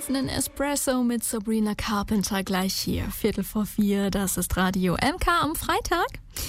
laufenden Espresso mit Sabrina Carpenter gleich hier. 3:45, das ist Radio MK am Freitag.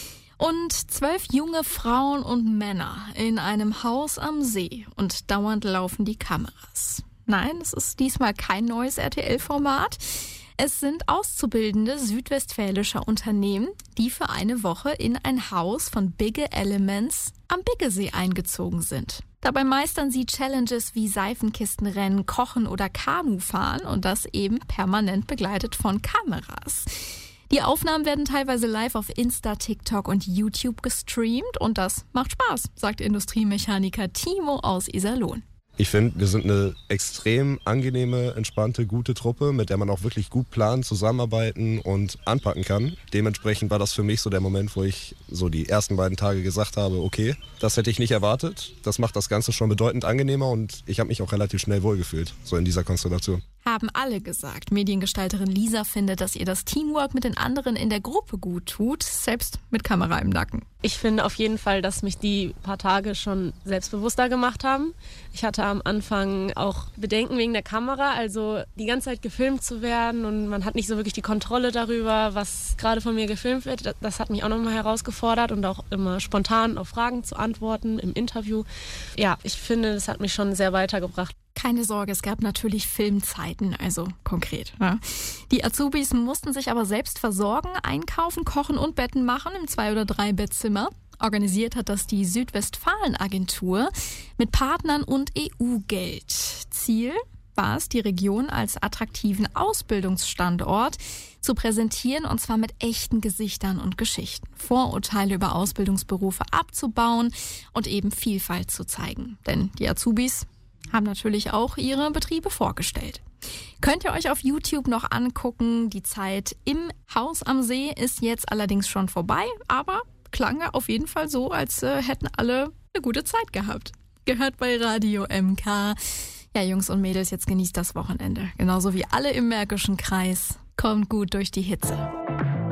Und 12 junge Frauen und Männer in einem Haus am See und dauernd laufen die Kameras. Nein, es ist diesmal kein neues RTL-Format. Es sind Auszubildende südwestfälischer Unternehmen, die für eine Woche in ein Haus von Bigge Elements am Biggesee eingezogen sind. Dabei meistern sie Challenges wie Seifenkistenrennen, Kochen oder Kanufahren und das eben permanent begleitet von Kameras. Die Aufnahmen werden teilweise live auf Insta, TikTok und YouTube gestreamt und das macht Spaß, sagt Industriemechaniker Timo aus Iserlohn. Ich finde, wir sind eine extrem angenehme, entspannte, gute Truppe, mit der man auch wirklich gut planen, zusammenarbeiten und anpacken kann. Dementsprechend war das für mich so der Moment, wo ich so die ersten beiden Tage gesagt habe, okay, das hätte ich nicht erwartet. Das macht das Ganze schon bedeutend angenehmer und ich habe mich auch relativ schnell wohlgefühlt, so in dieser Konstellation. Haben alle gesagt. Mediengestalterin Lisa findet, dass ihr das Teamwork mit den anderen in der Gruppe gut tut, selbst mit Kamera im Nacken. Ich finde auf jeden Fall, dass mich die paar Tage schon selbstbewusster gemacht haben. Ich hatte am Anfang auch Bedenken wegen der Kamera, also die ganze Zeit gefilmt zu werden und man hat nicht so wirklich die Kontrolle darüber, was gerade von mir gefilmt wird. Das hat mich auch nochmal herausgefordert und auch immer spontan auf Fragen zu antworten im Interview. Ja, ich finde, das hat mich schon sehr weitergebracht. Keine Sorge, es gab natürlich Filmzeiten, also konkret. Ja. Die Azubis mussten sich aber selbst versorgen, einkaufen, kochen und Betten machen im 2- oder 3-Bettzimmer. Organisiert hat das die Südwestfalen-Agentur mit Partnern und EU-Geld. Ziel war es, die Region als attraktiven Ausbildungsstandort zu präsentieren, und zwar mit echten Gesichtern und Geschichten. Vorurteile über Ausbildungsberufe abzubauen und eben Vielfalt zu zeigen. Denn die Azubis haben natürlich auch ihre Betriebe vorgestellt. Könnt ihr euch auf YouTube noch angucken. Die Zeit im Haus am See ist jetzt allerdings schon vorbei, aber klang auf jeden Fall so, als hätten alle eine gute Zeit gehabt. Gehört bei Radio MK. Ja, Jungs und Mädels, jetzt genießt das Wochenende. Genauso wie alle im Märkischen Kreis. Kommt gut durch die Hitze.